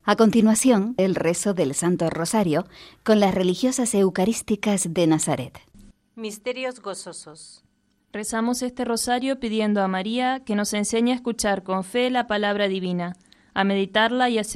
A continuación, el rezo del Santo Rosario con las religiosas eucarísticas de Nazaret. Misterios gozosos. Rezamos este rosario pidiendo a María que nos enseñe a escuchar con fe la palabra divina, a meditarla y a